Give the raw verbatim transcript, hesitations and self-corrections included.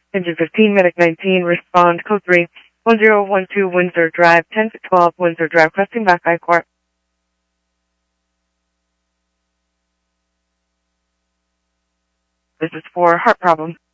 Engine fifteen, Medic nineteen, respond, code three, one zero one two Windsor Drive, ten to twelve Windsor Drive, crossing back I-Corp. This is for heart problem.